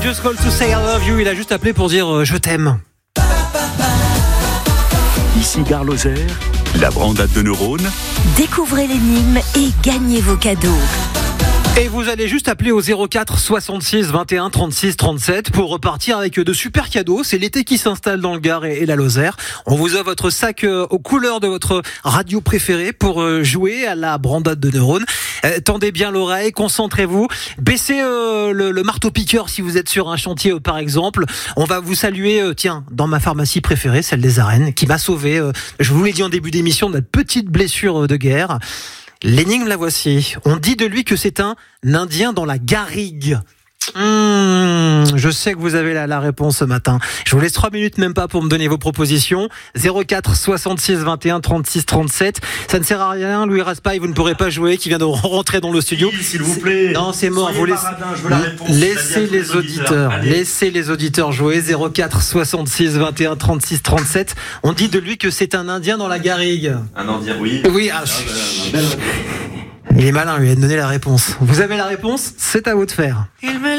Just Call to Say I Love You. Il a juste appelé pour dire je t'aime. Ici Gare Lozère, la brandade de neurones. Découvrez l'énigme et gagnez vos cadeaux. Et vous allez juste appeler au 04 66 21 36 37 pour repartir avec de super cadeaux. C'est l'été qui s'installe dans le Gard et la Lozère. On vous offre votre sac aux couleurs de votre radio préférée pour jouer à la brandade de neurones. Tendez bien l'oreille, concentrez-vous. Baissez le marteau-piqueur si vous êtes sur un chantier par exemple. On va vous saluer, dans ma pharmacie préférée, celle des Arènes, qui m'a sauvé, je vous l'ai dit en début d'émission, de ma petite blessure de guerre. L'énigme, la voici. On dit de lui que c'est un Indien dans la garrigue. Je sais que vous avez la réponse ce matin. Je vous laisse 3 minutes, même pas, pour me donner vos propositions. 04 66 21 36 37. Ça ne sert à rien, Louis Raspail, vous ne pourrez pas jouer, qui vient de rentrer dans le studio. Oui, s'il vous plaît. Non, c'est mort. Vous laissez les auditeurs jouer. 04 66 21 36 37. On dit de lui que c'est un Indien dans la garrigue. Un Indien, oui. Oui, il est malin, lui a donné la réponse. Vous avez la réponse, c'est à vous de faire.